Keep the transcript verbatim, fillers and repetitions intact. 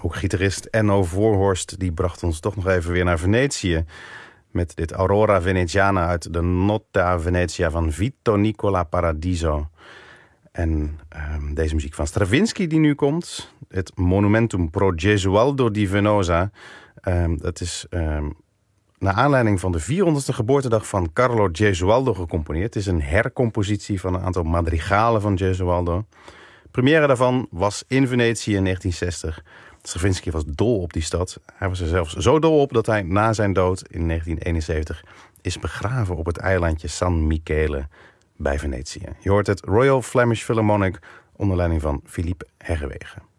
ook gitarist Enno Voorhorst, die bracht ons toch nog even weer naar Venetië met dit Aurora Veneziana uit de Notte a Venezia van Vito Nicola Paradiso. En um, deze muziek van Stravinsky die nu komt, het Monumentum pro Gesualdo di Venosa, um, dat is um, naar aanleiding van de vierhonderdste geboortedag van Carlo Gesualdo gecomponeerd. Het is een hercompositie van een aantal madrigalen van Gesualdo. De première daarvan was in Venetië in negentien zestig. Stravinsky was dol op die stad. Hij was er zelfs zo dol op dat hij na zijn dood in negentien eenenzeventig is begraven op het eilandje San Michele bij Venetië. Je hoort het Royal Flemish Philharmonic onder leiding van Philippe Herrewegen.